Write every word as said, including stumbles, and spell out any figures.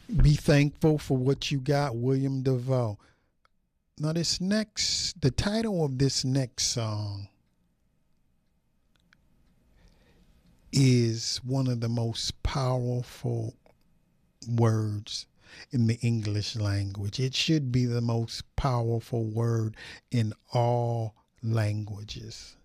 Be thankful for what you got, William DeVoe. Now, this next, the title of this next song is one of the most powerful words in the English language. It should be the most powerful word in all languages.